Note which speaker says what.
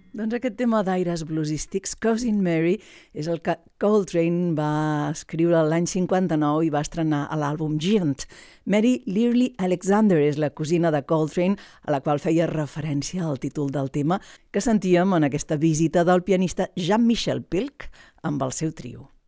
Speaker 1: Doncs aquest tema d'aires bluesístics, Cousin Mary, és el que Coltrane va escriure l'any 59 i va estrenar a l'àlbum Giant. Mary Learley Alexander és la cosina de Coltrane, a la qual feia referència al títol del tema que sentíem en aquesta visita del pianista Jean-Michel Pilch amb el seu trio.